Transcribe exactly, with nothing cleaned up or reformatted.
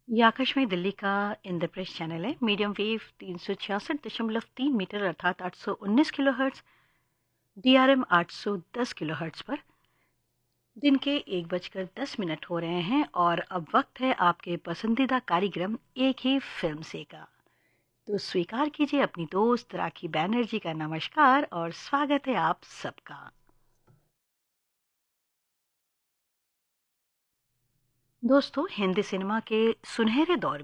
ये आकाशवाणी दिल्ली का इंद्रप्रस्थ चैनल है। मीडियम वेव तीन सौ छियासठ दशमलव तीन मीटर अर्थात आठ सौ उन्नीस kilo hertz, D R M आठ सौ दस किलो हर्ट्स पर दिन के एक बजकर दस मिनट हो रहे हैं और अब वक्त है आपके पसंदीदा कार्यक्रम एक ही फिल्म से का। तो स्वीकार कीजिए अपनी दोस्त राखी बैनर्जी का नमस्कार और स्वागत है आप सबका। दोस्तों, हिंदी सिनेमा के सुनहरे दौर